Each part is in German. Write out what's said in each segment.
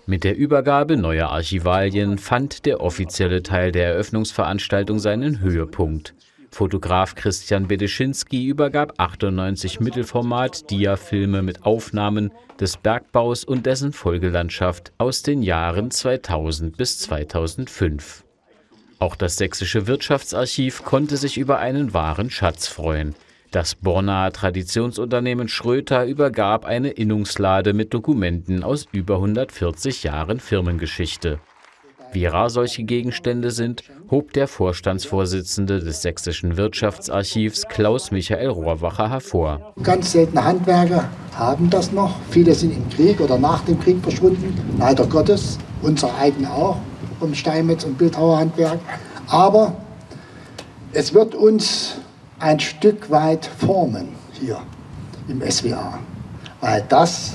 Mit der Übergabe neuer Archivalien fand der offizielle Teil der Eröffnungsveranstaltung seinen Höhepunkt. Fotograf Christian Bedeschinski übergab 98 Mittelformat-Dia-Filme mit Aufnahmen des Bergbaus und dessen Folgelandschaft aus den Jahren 2000 bis 2005. Auch das Sächsische Wirtschaftsarchiv konnte sich über einen wahren Schatz freuen. Das Bornaer Traditionsunternehmen Schröter übergab eine Innungslade mit Dokumenten aus über 140 Jahren Firmengeschichte. Wie rar solche Gegenstände sind, hob der Vorstandsvorsitzende des Sächsischen Wirtschaftsarchivs Klaus-Michael Rohrwacher hervor. Ganz seltene Handwerker haben das noch. Viele sind im Krieg oder nach dem Krieg verschwunden, leider Gottes. Unsere eigene auch, vom Steinmetz- und Bildhauerhandwerk. Aber es wird uns ein Stück weit formen hier im SWA, weil das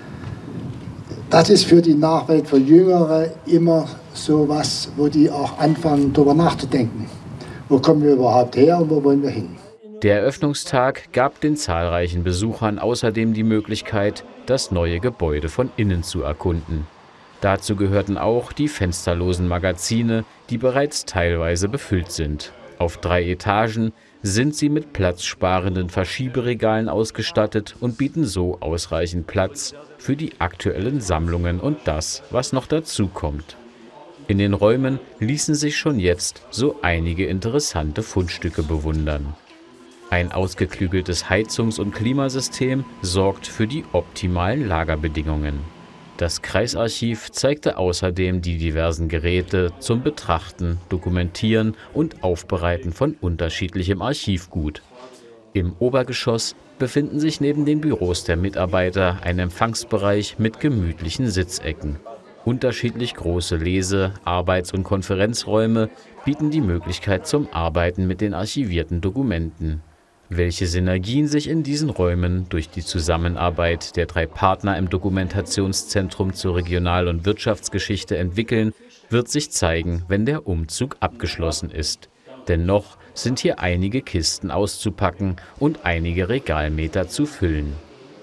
ist für die Nachwelt, für Jüngere immer so was, wo die auch anfangen, darüber nachzudenken. Wo kommen wir überhaupt her und wo wollen wir hin? Der Eröffnungstag gab den zahlreichen Besuchern außerdem die Möglichkeit, das neue Gebäude von innen zu erkunden. Dazu gehörten auch die fensterlosen Magazine, die bereits teilweise befüllt sind. Auf 3 Etagen sind sie mit platzsparenden Verschieberegalen ausgestattet und bieten so ausreichend Platz für die aktuellen Sammlungen und das, was noch dazukommt. In den Räumen ließen sich schon jetzt so einige interessante Fundstücke bewundern. Ein ausgeklügeltes Heizungs- und Klimasystem sorgt für die optimalen Lagerbedingungen. Das Kreisarchiv zeigte außerdem die diversen Geräte zum Betrachten, Dokumentieren und Aufbereiten von unterschiedlichem Archivgut. Im Obergeschoss befinden sich neben den Büros der Mitarbeiter ein Empfangsbereich mit gemütlichen Sitzecken. Unterschiedlich große Lese-, Arbeits- und Konferenzräume bieten die Möglichkeit zum Arbeiten mit den archivierten Dokumenten. Welche Synergien sich in diesen Räumen durch die Zusammenarbeit der 3 Partner im Dokumentationszentrum zur Regional- und Wirtschaftsgeschichte entwickeln, wird sich zeigen, wenn der Umzug abgeschlossen ist. Denn noch sind hier einige Kisten auszupacken und einige Regalmeter zu füllen.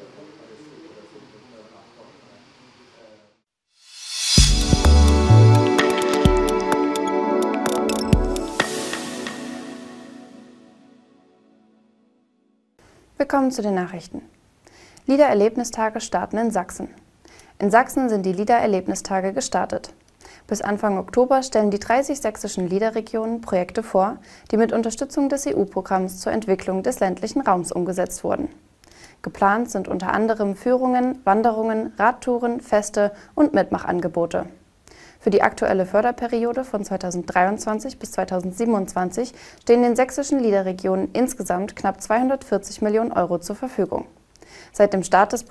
Willkommen zu den Nachrichten. Liedererlebnistage starten in Sachsen. In Sachsen sind die Liedererlebnistage gestartet. Bis Anfang Oktober stellen die 30 sächsischen Liederregionen Projekte vor, die mit Unterstützung des EU-Programms zur Entwicklung des ländlichen Raums umgesetzt wurden. Geplant sind unter anderem Führungen, Wanderungen, Radtouren, Feste und Mitmachangebote. Für die aktuelle Förderperiode von 2023 bis 2027 stehen den sächsischen Liederregionen insgesamt knapp 240 Millionen € zur Verfügung. Seit dem Start des